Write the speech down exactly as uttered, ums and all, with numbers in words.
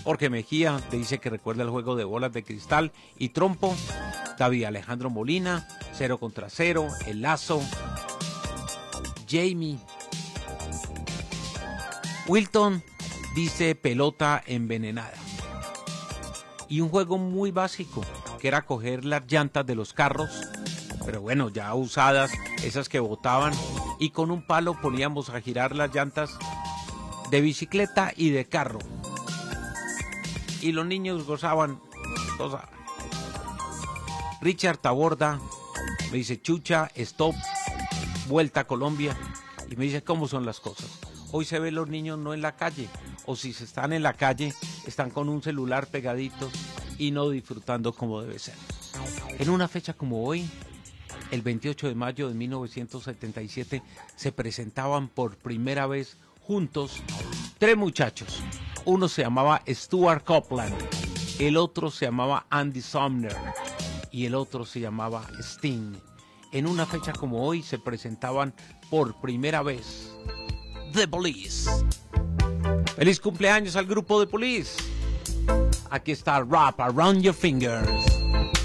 Jorge Mejía dice que recuerda el juego de bolas de cristal y trompo. David Alejandro Molina, cero contra cero, el lazo. Jamie. Wilton dice pelota envenenada. Y un juego muy básico, que era coger las llantas de los carros, pero bueno, ya usadas, esas que botaban, y con un palo poníamos a girar las llantas de bicicleta y de carro. Y los niños gozaban. Gozaban. Richard Taborda me dice chucha, stop, vuelta a Colombia. Y me dice cómo son las cosas. Hoy se ven los niños no en la calle, o si se están en la calle, están con un celular pegaditos y no disfrutando como debe ser. En una fecha como hoy, el veintiocho de mayo de mil novecientos setenta y siete, se presentaban por primera vez juntos tres muchachos. Uno se llamaba Stuart Copeland, el otro se llamaba Andy Sumner y el otro se llamaba Sting. En una fecha como hoy se presentaban por primera vez The Police. Feliz cumpleaños al grupo The Police. Aquí está Wrap Around Your Fingers.